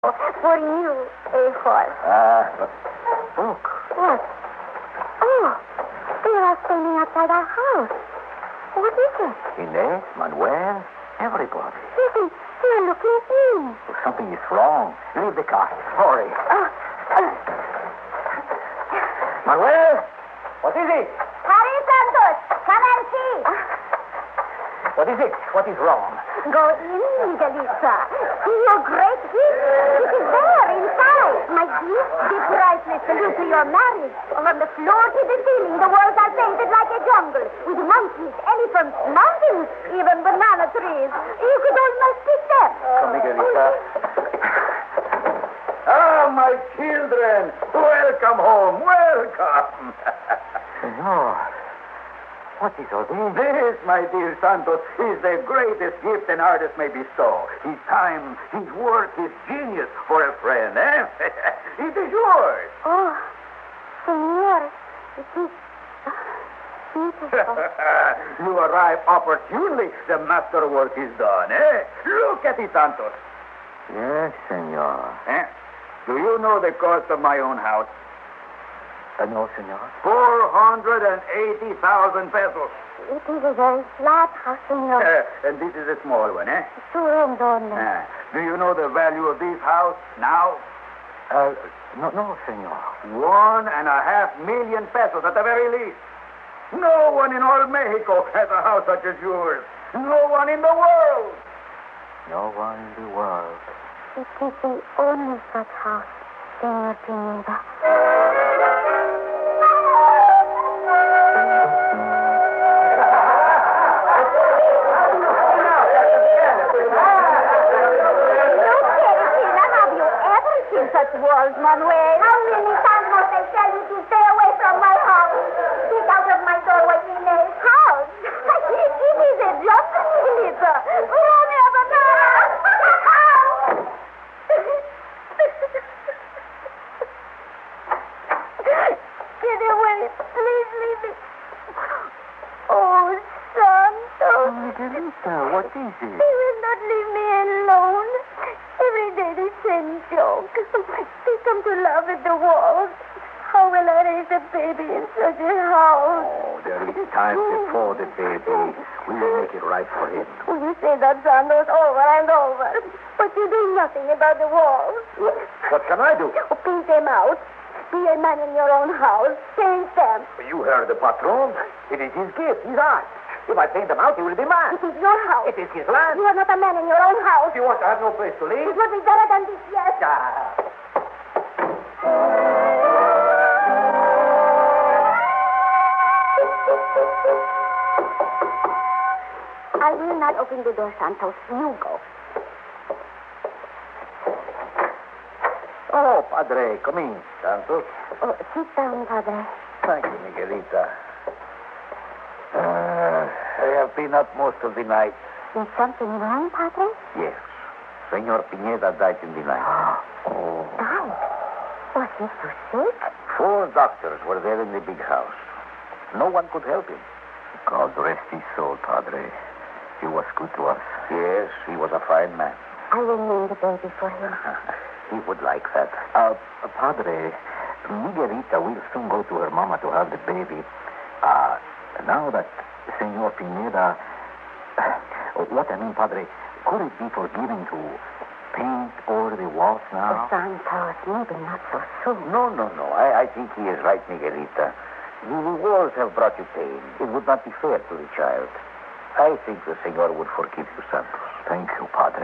For you, A-Hall. Look. What? Oh, they are standing outside our house. What is it? Inez, Manuel, everybody. Listen, they're looking in. Something is wrong. Leave the car. Hurry. Manuel, what is it? Harry Santos, come and see. What is it? What is wrong? Go in, Miguelita. See your great gift. It is there, inside. My gift, the priceless salute to your marriage. From the floor to the ceiling, the walls are painted like a jungle, with monkeys, elephants, mountains, even banana trees. You could almost pick them. Come, Miguelita. Ah, my children. Welcome home. Welcome. Senor. What is all this? This, my dear Santos, is the greatest gift an artist may bestow. His time, his work, his genius for a friend, eh? It is yours. Oh, senor, it is beautiful. You arrive opportunely. The masterwork is done, eh? Look at it, Santos. Yes, senor. Eh? Do you know the cost of my own house? No, senor. 480,000 pesos. It is a very flat house, senor. And this is a small one, eh? 2 rooms only. Do you know the value of this house now? No, senor. 1.5 million pesos at the very least. No one in all Mexico has a house such as yours. No one in the world. No one in the world. It is the only such house, Senor Pineda. Such walls, Manuel. How many times must I tell you to stay away from my house? Get out of my doorway, Inez. House? It is a jungle, Melissa. Run up and Get away. Please leave me. Oh, Santos. Miguelita, what is it? They will not leave me alone. Every day they send jokes. They come to laugh at the walls. How will I raise a baby in such a house? Oh, there is time before the baby. We will make it right for him. You say that, Santos, over and over. But you do nothing about the walls. What can I do? Oh, paint them out. Be a man in your own house. Paint them. You heard the patron. It is his gift, his art. If I paint them out, he will be mad. It is your house. It is his land. You are not a man in your own house. You want to have no place to live? It would be better than this, yes. I will not open the door, Santos. You go. Oh, Padre, come in, Santos. Oh, sit down, Padre. Thank you, Miguelita. I have been up most of the night. Is something wrong, Padre? Yes. Senor Pineda died in the night. Oh. Died? Was he so sick? 4 doctors were there in the big house. No one could help him. God rest his soul, Padre. He was good to us. Yes, he was a fine man. I will name the baby for him. He would like that. Padre, Miguelita will soon go to her mama to have the baby. Now that Senor Pineda... what I mean, Padre, could it be forgiven to paint over the walls now? Santos, maybe not so soon. No. I think he is right, Miguelita. The walls have brought you pain. It would not be fair to the child. I think the Senor would forgive you, Santos. Thank you, Padre.